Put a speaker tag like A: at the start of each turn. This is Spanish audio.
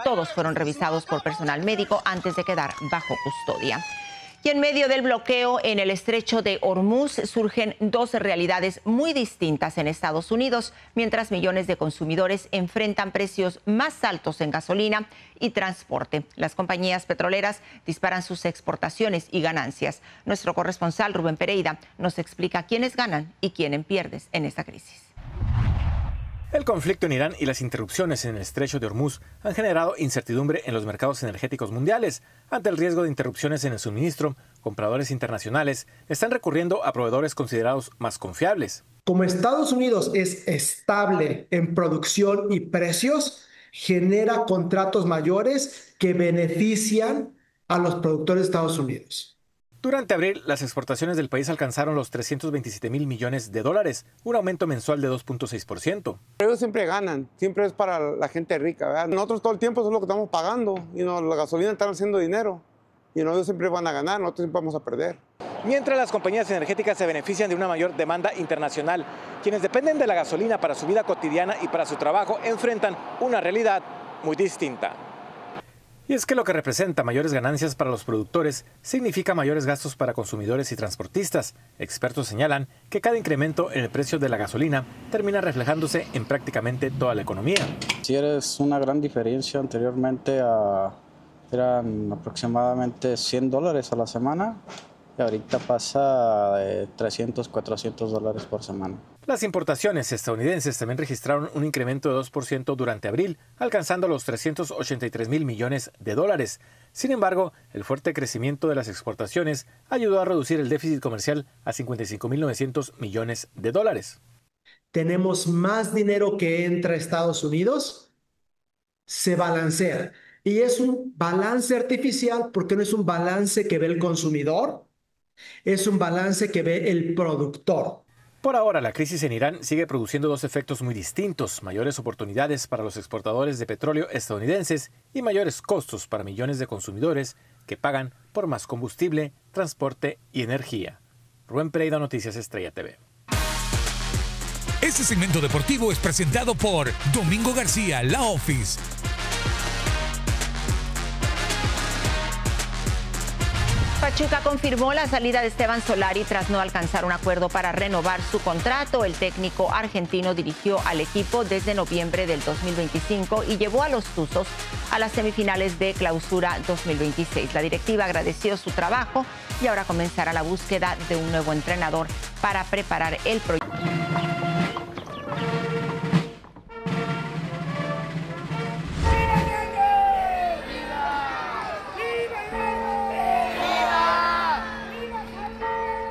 A: Todos fueron revisados por personal médico antes de quedar bajo custodia. Y en medio del bloqueo en el estrecho de Hormuz surgen dos realidades muy distintas en Estados Unidos, mientras millones de consumidores enfrentan precios más altos en gasolina y transporte. Las compañías petroleras disparan sus exportaciones y ganancias. Nuestro corresponsal Rubén Pereira nos explica quiénes ganan y quiénes pierden en esta crisis.
B: El conflicto en Irán y las interrupciones en el estrecho de Hormuz han generado incertidumbre en los mercados energéticos mundiales. Ante el riesgo de interrupciones en el suministro, compradores internacionales están recurriendo a proveedores considerados más confiables.
C: Como Estados Unidos es estable en producción y precios, genera contratos mayores que benefician a los productores de Estados Unidos.
B: Durante abril, las exportaciones del país alcanzaron los 327,000 millones de dólares, un aumento mensual de 2.6%.
D: Ellos siempre ganan, siempre es para la gente rica, ¿verdad? Nosotros todo el tiempo eso es lo que estamos pagando, la gasolina está haciendo dinero, y ellos siempre van a ganar, nosotros siempre vamos a perder.
B: Mientras las compañías energéticas se benefician de una mayor demanda internacional, quienes dependen de la gasolina para su vida cotidiana y para su trabajo enfrentan una realidad muy distinta. Y es que lo que representa mayores ganancias para los productores significa mayores gastos para consumidores y transportistas. Expertos señalan que cada incremento en el precio de la gasolina termina reflejándose en prácticamente toda la economía.
E: Si eres una gran diferencia, anteriormente eran aproximadamente $100 a la semana y ahorita pasa de $300, $400 por semana.
B: Las importaciones estadounidenses también registraron un incremento de 2% durante abril, alcanzando los 383,000 millones de dólares. Sin embargo, el fuerte crecimiento de las exportaciones ayudó a reducir el déficit comercial a 55,900 millones de dólares.
C: Tenemos más dinero que entra a Estados Unidos, se balancea. Y es un balance artificial porque no es un balance que ve el consumidor, es un balance que ve el productor.
B: Por ahora, la crisis en Irán sigue produciendo dos efectos muy distintos: mayores oportunidades para los exportadores de petróleo estadounidenses y mayores costos para millones de consumidores que pagan por más combustible, transporte y energía. Rubén Pereira, Noticias Estrella TV.
F: Este segmento deportivo es presentado por Domingo García, La Office.
A: Pachuca confirmó la salida de Esteban Solari tras no alcanzar un acuerdo para renovar su contrato. El técnico argentino dirigió al equipo desde noviembre del 2025 y llevó a los Tuzos a las semifinales de Clausura 2026. La directiva agradeció su trabajo y ahora comenzará la búsqueda de un nuevo entrenador para preparar el proyecto.